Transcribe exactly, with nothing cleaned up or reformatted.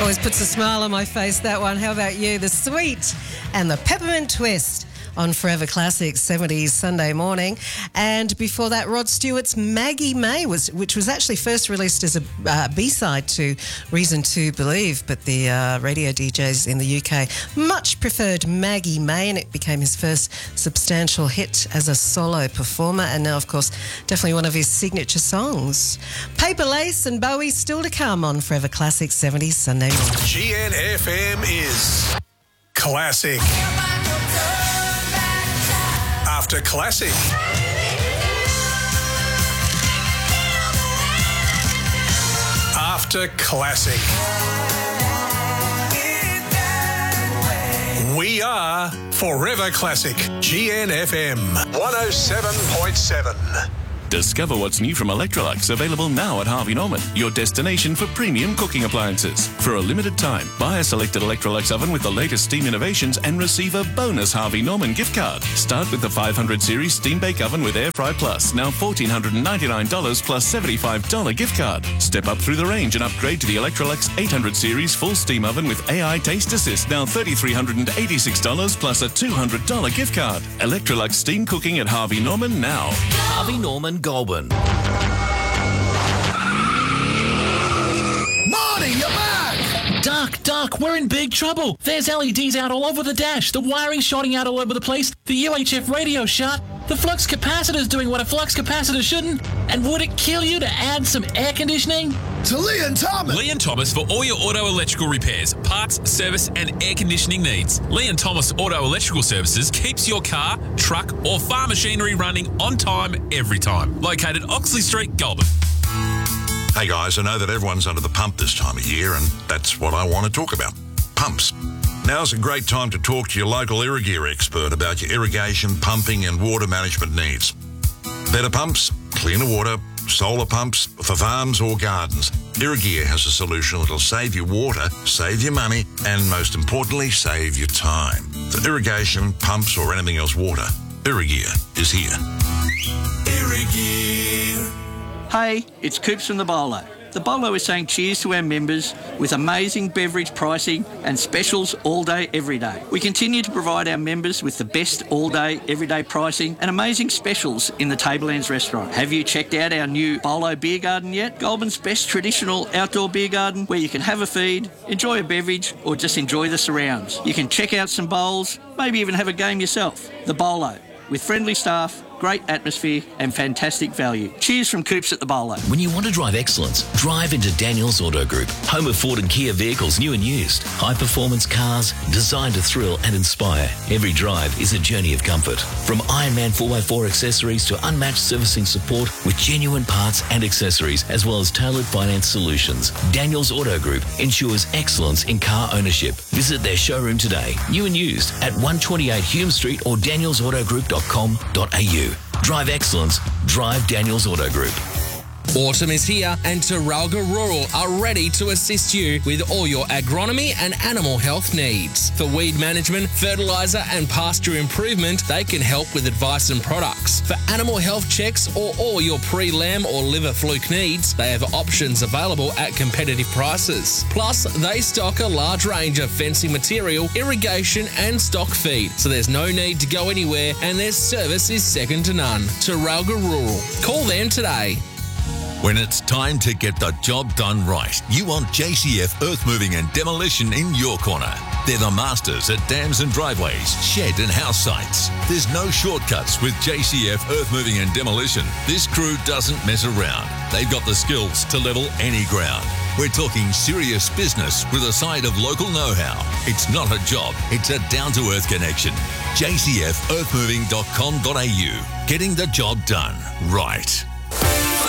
Always puts a smile on my face, that one. How about you? The Sweet and the Peppermint Twist on Forever Classics, seventies Sunday morning. And before that, Rod Stewart's Maggie May, was, which was actually first released as a uh, B-side to Reason to Believe, but the uh, radio D Js in the U K much preferred Maggie May, and it became his first substantial hit as a solo performer, and now, of course, definitely one of his signature songs. Paper Lace and Bowie still to come on Forever Classics, seventies Sunday morning. G N F M is Classic. After Classic. After Classic. We are Forever Classic. G N F M one oh seven point seven. Discover what's new from Electrolux, available now at Harvey Norman, your destination for premium cooking appliances. For a limited time, buy a selected Electrolux oven with the latest steam innovations and receive a bonus Harvey Norman gift card. Start with the five hundred series Steam Bake Oven with Air Fry Plus, now one thousand four hundred ninety-nine dollars plus seventy-five dollars gift card. Step up through the range and upgrade to the Electrolux eight hundred series Full Steam Oven with A I Taste Assist, now three thousand three hundred eighty-six dollars plus a two hundred dollars gift card. Electrolux Steam Cooking at Harvey Norman now. Harvey Norman Goulburn. Marty, you're back! Duck, Duck, we're in big trouble. There's L E Ds out all over the dash. The wiring's shorting out all over the place. The U H F radio's shut. The flux capacitor's doing what a flux capacitor shouldn't. And would it kill you to add some air conditioning? To Lee and Thomas! Lee and Thomas for all your auto electrical repairs, parts, service and air conditioning needs. Lee and Thomas Auto Electrical Services keeps your car, truck or farm machinery running on time every time. Located Oxley Street, Goulburn. Hey guys, I know that everyone's under the pump this time of year, and that's what I want to talk about. Pumps. Now's a great time to talk to your local Irrigear expert about your irrigation, pumping and water management needs. Better pumps, cleaner water, solar pumps for farms or gardens. Irrigear has a solution that'll save you water, save you money, and most importantly, save you time. For irrigation, pumps or anything else water, Irrigear is here. Irrigear. Hey, it's Coops from the Bolo. The Bolo is saying cheers to our members with amazing beverage pricing and specials all day, every day. We continue to provide our members with the best all day, everyday pricing and amazing specials in the Tablelands restaurant. Have you checked out our new Bolo Beer Garden yet? Goulburn's best traditional outdoor beer garden where you can have a feed, enjoy a beverage or just enjoy the surrounds. You can check out some bowls, maybe even have a game yourself. The Bolo, with friendly staff, great atmosphere and fantastic value. Cheers from Coops at the Bolo. When you want to drive excellence, drive into Daniels Auto Group, home of Ford and Kia vehicles, new and used. High-performance cars designed to thrill and inspire. Every drive is a journey of comfort. From Ironman four by four accessories to unmatched servicing support with genuine parts and accessories, as well as tailored finance solutions. Daniels Auto Group ensures excellence in car ownership. Visit their showroom today, new and used, at one twenty-eight Hume Street or daniels auto group dot com dot a u. Drive excellence. Drive Daniels Auto Group. Autumn is here and Taralga Rural are ready to assist you with all your agronomy and animal health needs. For weed management, fertiliser and pasture improvement, they can help with advice and products. For animal health checks or all your pre-lamb or liver fluke needs, they have options available at competitive prices. Plus, they stock a large range of fencing material, irrigation and stock feed, so there's no need to go anywhere and their service is second to none. Taralga Rural. Call them today. When it's time to get the job done right, you want J C F Earth Moving and Demolition in your corner. They're the masters at dams and driveways, shed and house sites. There's no shortcuts with J C F Earth Moving and Demolition. This crew doesn't mess around. They've got the skills to level any ground. We're talking serious business with a side of local know-how. It's not a job, it's a down-to-earth connection. j c f earth moving dot com dot a u. Getting the job done right.